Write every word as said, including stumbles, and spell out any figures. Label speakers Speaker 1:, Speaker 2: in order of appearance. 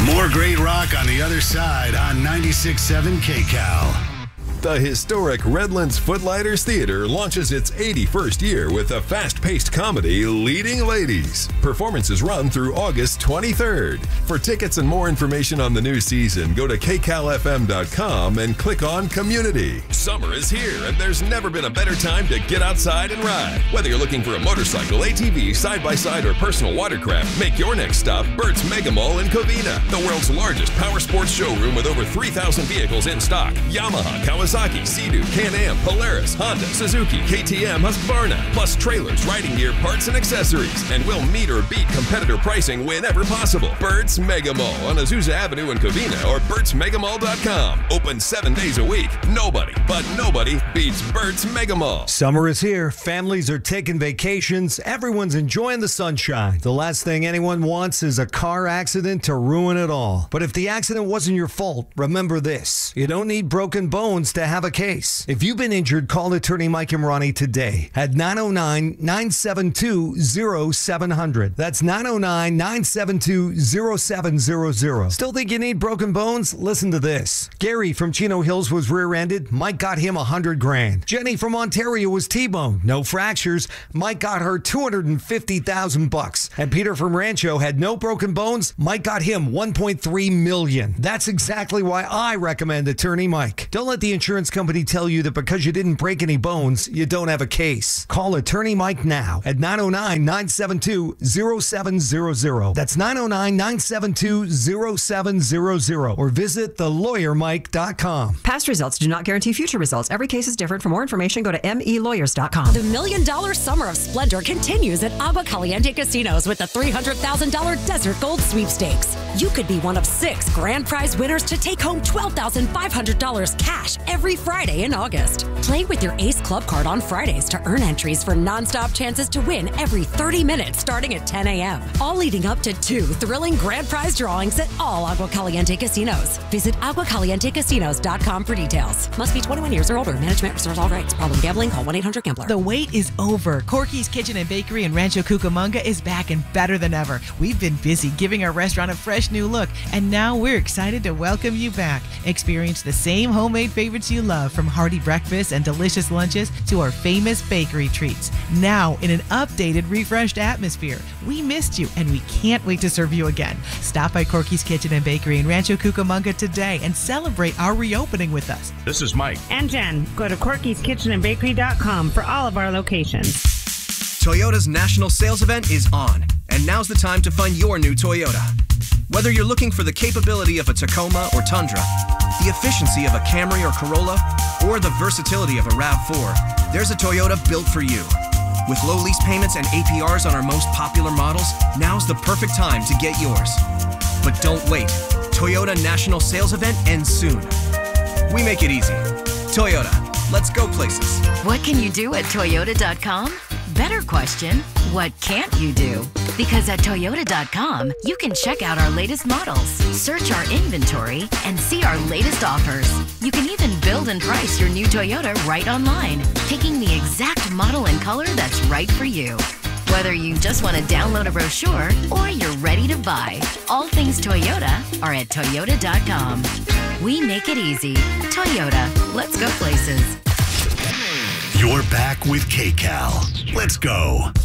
Speaker 1: More great rock on the other side on ninety-six point seven K C A L.
Speaker 2: The historic Redlands Footlighters Theater launches its eighty-first year with a fast-paced comedy, Leading Ladies. Performances run through August twenty-third. For tickets and more information on the new season, go to K C A L F M dot com and click on Community. Summer is here, and there's never been a better time to get outside and ride. Whether you're looking for a motorcycle, A T V, side-by-side, or personal watercraft, make your next stop Bert's Mega Mall in Covina, the world's largest power sports showroom with over three thousand vehicles in stock. Yamaha, Kawasaki, Sea-Doo, Can-Am, Polaris, Honda, Suzuki, K T M, Husqvarna, plus trailers, riding gear, parts, and accessories. And we'll meet or beat competitor pricing whenever possible. Bert's Mega Mall on Azusa Avenue in Covina or Berts Mega Mall dot com. Open seven days a week. Nobody, but nobody beats Bert's Mega Mall.
Speaker 3: Summer is here. Families are taking vacations. Everyone's enjoying the sunshine. The last thing anyone wants is a car accident to ruin it all. But if the accident wasn't your fault, remember this. You don't need broken bones to have a case. If you've been injured, call attorney Mike Imrani today at nine oh nine, nine seven two, oh seven hundred. That's nine oh nine, nine seven two, oh seven hundred. Still think you need broken bones? Listen to this. Gary from Chino Hills was rear-ended. Mike got him a hundred grand. Jenny from Ontario was T-boned. No fractures. Mike got her two hundred fifty thousand bucks. And Peter from Rancho had no broken bones. Mike got him one point three million. That's exactly why I recommend attorney Mike. Don't let the insurance company tell you that because you didn't break any bones, you don't have a case. Call attorney Mike now at nine oh nine, nine seven two, oh seven hundred. That's nine oh nine, nine seven two, oh seven hundred. Or visit the lawyer mike dot com.
Speaker 4: Past results do not guarantee future results. Every case is different. For more information, go to M E lawyers dot com.
Speaker 5: The Million Dollar Summer of Splendor continues at Agua Caliente Casinos with the three hundred thousand dollars Desert Gold Sweepstakes. You could be one of six grand prize winners to take home twelve thousand five hundred dollars cash every Friday in August. Play with your Ace Club card on Fridays to earn entries for nonstop chances to win every thirty minutes starting at ten a.m. All leading up to two thrilling grand prize drawings at all Agua Caliente Casinos. Visit agua caliente casinos dot com for details. Must be twenty-one years or older. Management reserves all rights. Problem gambling? Call one eight hundred gambler.
Speaker 6: The wait is over. Corky's Kitchen and Bakery in Rancho Cucamonga is back and better than ever. We've been busy giving our restaurant a fresh new look, and now we're excited to welcome you back. Experience the same homemade favorites you love, from hearty breakfasts and delicious lunches to our famous bakery treats. Now in an updated, refreshed atmosphere. We missed you, and we can't wait to serve you again. Stop by Corky's Kitchen and Bakery in Rancho Cucamonga today and celebrate our reopening with us.
Speaker 7: This is Mike.
Speaker 8: And Jen. Go to corkys kitchen and bakery dot com for all of our locations.
Speaker 9: Toyota's national sales event is on, and now's the time to find your new Toyota. Whether you're looking for the capability of a Tacoma or Tundra, the efficiency of a Camry or Corolla, or the versatility of a RAV four, there's a Toyota built for you. With low lease payments and A P Rs on our most popular models, now's the perfect time to get yours. But don't wait. Toyota National Sales Event ends soon. We make it easy. Toyota, let's go places.
Speaker 10: What can you do at toyota dot com? Better question, what can't you do? Because at toyota dot com, you can check out our latest models, search our inventory, and see our latest offers. You can even build and price your new Toyota right online, picking the exact model and color that's right for you. Whether you just want to download a brochure or you're ready to buy, all things Toyota are at toyota dot com. We make it easy. Toyota, let's go places.
Speaker 1: You're back with K C A L. Let's go.